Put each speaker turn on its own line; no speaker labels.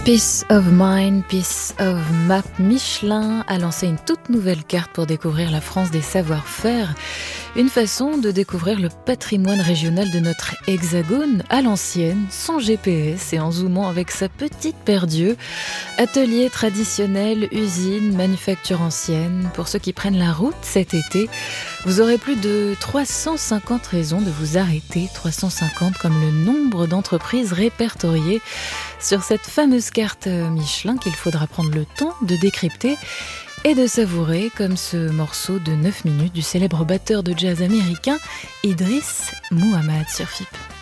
Peace of Mind, Peace of Map, Michelin a lancé une toute nouvelle carte pour découvrir la France des savoir-faire. Une façon de découvrir le patrimoine régional de notre hexagone à l'ancienne, sans GPS et en zoomant avec sa petite paire d'yeux. Ateliers traditionnels, usines, manufactures anciennes. Pour ceux qui prennent la route cet été, vous aurez plus de 350 raisons de vous arrêter. 350 comme le nombre d'entreprises répertoriées sur cette fameuse carte Michelin qu'il faudra prendre le temps de décrypter et de savourer, comme ce morceau de 9 minutes du célèbre batteur de jazz américain Idriss Muhammad sur FIP.